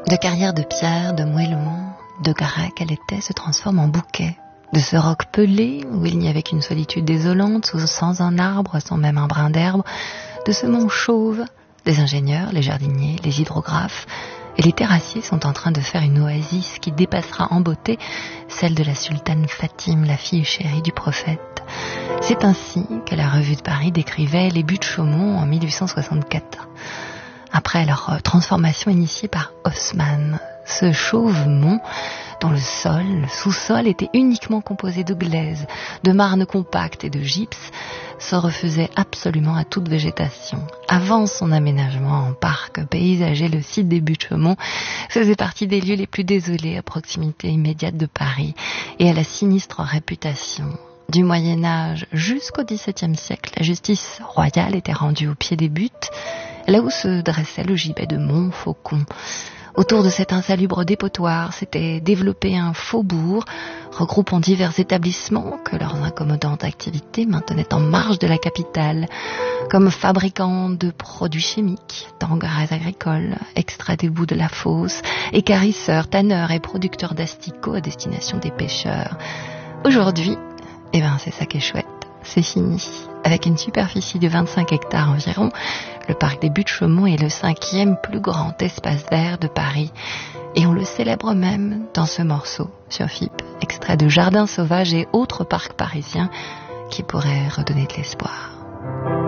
De carrière de pierre, de moellon, de grès qu'elle était, se transforme en bouquet. De ce roc pelé, où il n'y avait qu'une solitude désolante, sans un arbre, sans même un brin d'herbe, de ce mont chauve, les ingénieurs, les jardiniers, les hydrographes et les terrassiers sont en train de faire une oasis qui dépassera en beauté celle de la sultane Fatime, la fille chérie du prophète. C'est ainsi que la Revue de Paris décrivait les buttes de Chaumont en 1864. Après leur transformation initiée par Haussmann, ce chauve mont dont le sous-sol était uniquement composé de glaise, de marne compacte et de gypse, se refusait absolument à toute végétation. Avant son aménagement en parc paysager, le site des buttes de Chaumont faisait partie des lieux les plus désolés à proximité immédiate de Paris et à la sinistre réputation. Du Moyen-Âge jusqu'au XVIIe siècle, la justice royale était rendue au pied des buttes, là où se dressait le gibet de Montfaucon. Autour de cet insalubre dépotoir s'était développé un faubourg regroupant divers établissements que leurs incommodantes activités maintenaient en marge de la capitale, comme fabricants de produits chimiques, d'engrais agricoles, extraits des boues de la fosse, équarrisseurs, tanneurs et producteurs d'asticots à destination des pêcheurs. Aujourd'hui, c'est ça qui est chouette, c'est fini. Avec une superficie de 25 hectares environ, le parc des buttes de Chaumont est le 5e plus grand espace vert de Paris. Et on le célèbre même dans ce morceau sur FIP, extrait de Jardins sauvages et autres parcs parisiens qui pourraient redonner de l'espoir.